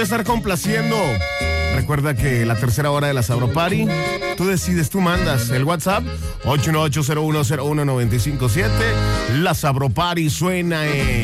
estar complaciendo. Recuerda que la tercera hora de la Sabro Party, tú decides, tú mandas. El WhatsApp 818-0101-957. La Sabro Party suena en